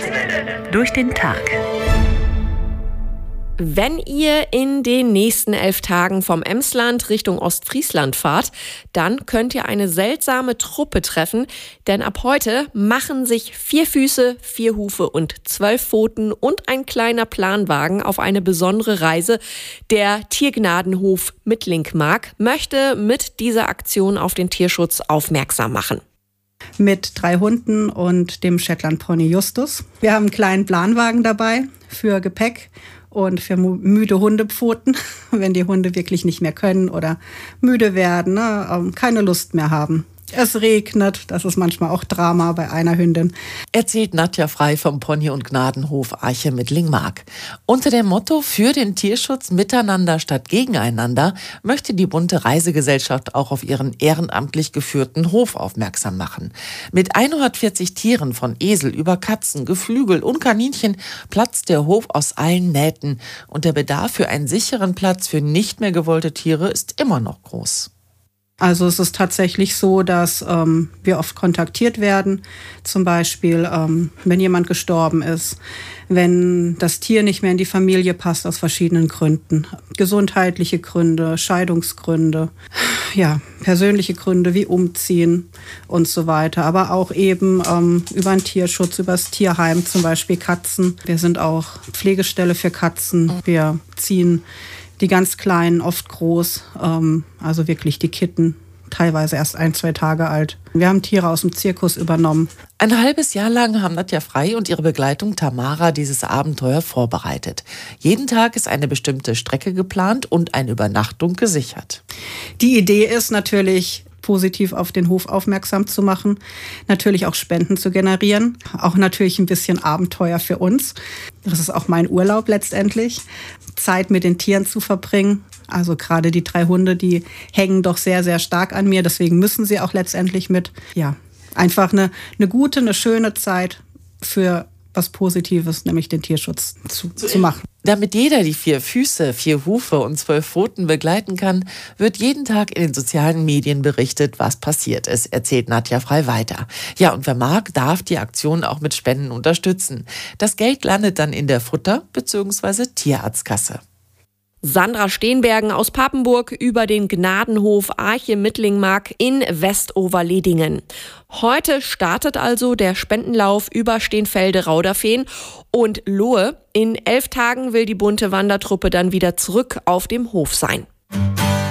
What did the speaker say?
durch den Tag. Wenn ihr in den nächsten 11 Tagen vom Emsland Richtung Ostfriesland fahrt, dann könnt ihr eine seltsame Truppe treffen, denn ab heute machen sich 4 Füße, 4 Hufe und 12 Pfoten und ein kleiner Planwagen auf eine besondere Reise. Der Tiergnadenhof Mittlingmark möchte mit dieser Aktion auf den Tierschutz aufmerksam machen. Mit 3 Hunden und dem Shetland Pony Justus. Wir haben einen kleinen Planwagen dabei für Gepäck und für müde Hundepfoten, wenn die Hunde wirklich nicht mehr können oder müde werden, keine Lust mehr haben. Es regnet, das ist manchmal auch Drama bei einer Hündin. Erzählt Nadja Frei vom Pony- und Gnadenhof Arche Mittlingmark. Unter dem Motto für den Tierschutz miteinander statt gegeneinander möchte die bunte Reisegesellschaft auch auf ihren ehrenamtlich geführten Hof aufmerksam machen. Mit 140 Tieren von Esel über Katzen, Geflügel und Kaninchen platzt der Hof aus allen Nähten und der Bedarf für einen sicheren Platz für nicht mehr gewollte Tiere ist immer noch groß. Also es ist tatsächlich so, dass wir oft kontaktiert werden, zum Beispiel wenn jemand gestorben ist, wenn das Tier nicht mehr in die Familie passt aus verschiedenen Gründen. Gesundheitliche Gründe, Scheidungsgründe, ja, persönliche Gründe wie Umziehen und so weiter. Aber auch eben über den Tierschutz, über das Tierheim, zum Beispiel Katzen. Wir sind auch Pflegestelle für Katzen. Wir ziehen die ganz Kleinen oft groß, also wirklich die Kitten, teilweise erst 1-2 Tage alt. Wir haben Tiere aus dem Zirkus übernommen. Ein halbes Jahr lang haben Nadja Frei und ihre Begleitung Tamara dieses Abenteuer vorbereitet. Jeden Tag ist eine bestimmte Strecke geplant und eine Übernachtung gesichert. Die Idee ist natürlich, positiv auf den Hof aufmerksam zu machen, natürlich auch Spenden zu generieren, auch natürlich ein bisschen Abenteuer für uns. Das ist auch mein Urlaub letztendlich, Zeit mit den Tieren zu verbringen. Also gerade die 3 Hunde, die hängen doch sehr, sehr stark an mir, deswegen müssen sie auch letztendlich mit. Ja, einfach eine gute, eine schöne Zeit für was Positives, nämlich den Tierschutz zu machen. Damit jeder die 4 Füße, 4 Hufe und 12 Pfoten begleiten kann, wird jeden Tag in den sozialen Medien berichtet, was passiert ist, erzählt Nadja Frei weiter. Ja, und wer mag, darf die Aktion auch mit Spenden unterstützen. Das Geld landet dann in der Futter- bzw. Tierarztkasse. Sandra Steenbergen aus Papenburg über den Gnadenhof Arche Mittlingmark in Westoverledingen. Heute startet also der Spendenlauf über Steenfelde-Rauderfehn und Lohe. In 11 Tagen will die bunte Wandertruppe dann wieder zurück auf dem Hof sein.